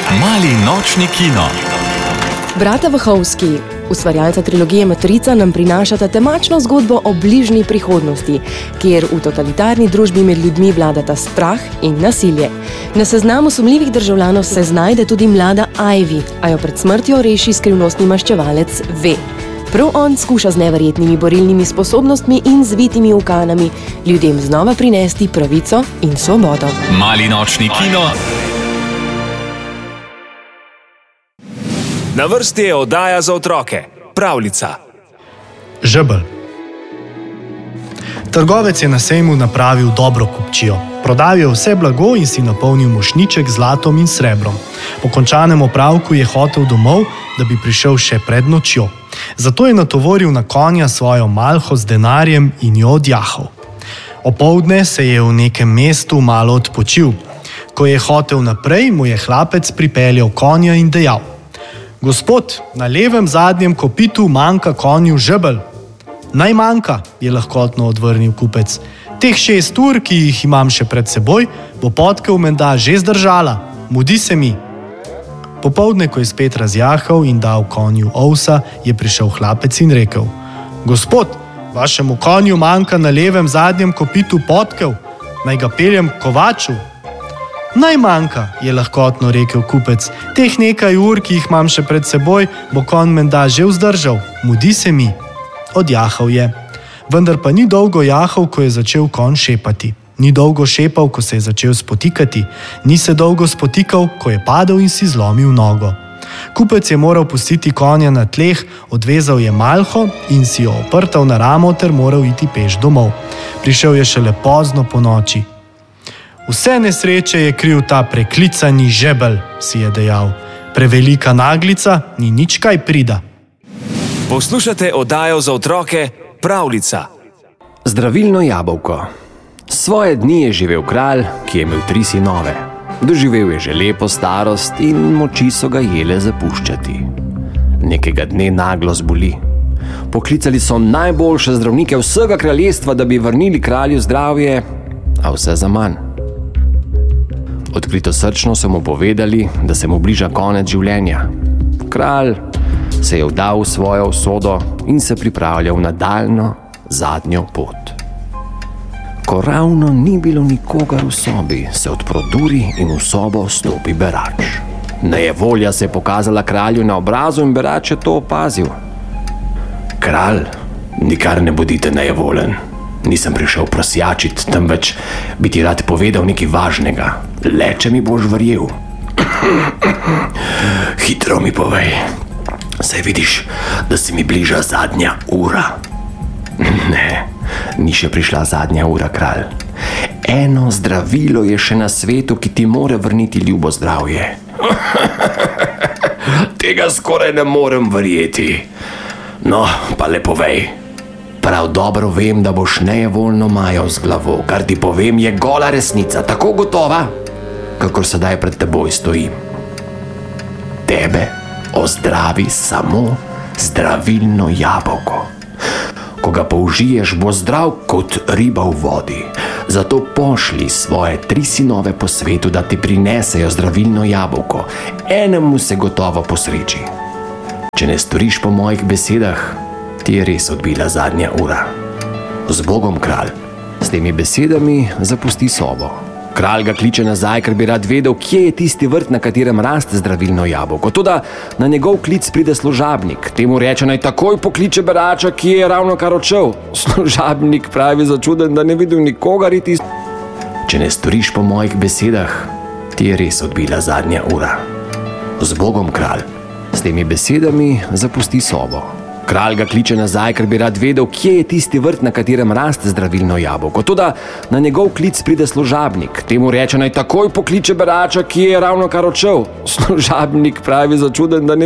Mali nočni kino. Brata Wachowski, ustvarjalca trilogije Matrica, nam prinašata temačno zgodbo o bližnji prihodnosti, kjer v totalitarni družbi med ljudmi vladata strah in nasilje. Na seznamu sumljivih državljanov se znajde tudi mlada Ivy, a jo pred smrtjo reši skrivnostni maščevalec V. Prav on skuša z neverjetnimi borilnimi sposobnostmi in zvitimi ukanami ljudem znova prinesti pravico in svobodo. Mali nočni kino. Na vrsti je oddaja za otroke, pravljica. Žebelj. Trgovec je na sejmu napravil dobro kupčijo. Prodal je vse blago in si napolnil mošnjiček z zlatom in srebrom. Po končanem opravku je hotel domov, da bi prišel še pred nočjo. Zato je natovoril na konja svojo malho z denarjem in jo odjahal. Opoldne se je v nekem mestu malo odpočil. Ko je hotel naprej, mu je hlapec pripeljal konja in dejal: "Gospod, na levem zadnjem kopitu manjka konju žebelj." "Naj manjka," je lahkotno odvrnil kupec. "Teh 6 ur, ki jih imam še pred seboj, bo podkev menda že zdržala. Mudi se mi." Popoldne, ko je spet razjahal in dal konju ovsa, je prišel hlapec in rekel: "Gospod, vašemu konju manjka na levem zadnjem kopitu podkev. Naj ga peljem k kovaču." "Naj manjka," je lahkotno rekel kupec. "Teh nekaj ur, ki jih imam še pred seboj, bo konj menda že vzdržal. Mudi se mi." Odjahal je. Vendar pa ni dolgo jahal, ko je začel konj šepati. Ni dolgo šepal, ko se je začel spotikati. Ni se dolgo spotikal, ko je padel in si zlomil nogo. Kupec je moral pustiti konja na tleh, odvezal je malho in si jo oprtal na ramo ter moral iti peš domov. Prišel je šele pozno po noči. "Vse nesreče je kriv ta preklicani žebelj," si je dejal. "Prevelika naglica ni nič kaj prida." Poslušate oddajo za otroke, pravljica. Zdravilno jabolko. Svoje dni je živel kralj, ki je imel 3 sinove. Doživel je že lepo starost in moči so ga jele zapuščati. Nekega dne naglo zboli. Poklicali so najboljše zdravnike vsega kraljestva, da bi vrnili kralju zdravje, a vse zaman. Odkritosrčno so mu povedali, da se mu bliža konec življenja. Kralj se je vdal v svojo usodo in se pripravljal na daljno, zadnjo pot. Ko ravno ni bilo nikogar v sobi, se odproduri in v sobo vstopi berač. Nejevolja se je pokazala kralju na obrazu in berač je to opazil. "Kralj, nikar ne bodite nejevolen. Nisem prišel prosjačit, temveč bi ti rad povedal nekaj važnega. Le, če mi boš verjel." "Hitro mi povej. Saj vidiš, da se mi bliža zadnja ura." "Ne, ni še prišla zadnja ura, kralj. Eno zdravilo je še na svetu, ki ti more vrniti ljubo zdravje." "Tega skoraj ne morem verjeti. No, pa le povej." "Prav dobro vem, da boš nejevoljno majal z glavo. Kar ti povem, je gola resnica, tako gotova, kakor sedaj pred teboj stojim. Tebe ozdravi samo zdravilno jabolko. Ko ga použiješ, bo zdrav kot riba v vodi. Zato pošli svoje 3 sinove po svetu, da ti prinesejo zdravilno jabolko. Enemu se gotovo posreči. Če ne storiš po mojih besedah, ti je res odbila zadnja ura. Z Bogom, kralj." S temi besedami zapusti sobo. Kralj ga kliče nazaj, ker bi rad vedel, kje je tisti vrt, na katerem raste zdravilno jabolko. Toda na njegov klic pride služabnik. Temu reče, naj takoj pokliče berača, ki je ravno kar odšel. Služabnik pravi začuden, da ne videl nikogar iti. "Če ne storiš po mojih besedah, ti je res odbila zadnja ura. Z Bogom, kralj." S temi besedami zapusti sobo. Kralj ga kliče nazaj, ker bi rad vedel, kje je tisti vrt, na katerem raste zdravilno jabolko. Toda na njegov klic pride služabnik. Temu reče, naj takoj pokliče berača, ki je ravno kar odšel. Služabnik pravi začuden, da ne